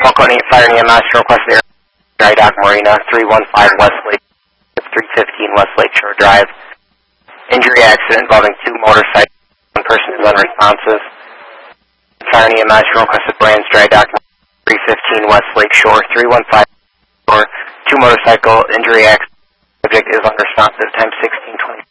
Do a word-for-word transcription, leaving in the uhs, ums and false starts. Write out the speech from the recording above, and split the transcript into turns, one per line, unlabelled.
Falcone Fire and E M S, request air, Dry Dock Marina, three one five West Lake, three fifteen West Lakeshore Drive. Injury accident involving two motorcycles. One person is unresponsive. Fire and E M S, requested Brands Dry Dock, three fifteen West Lakeshore, three one five or two motorcycle injury accident. Subject is unresponsive, time sixteen twenty.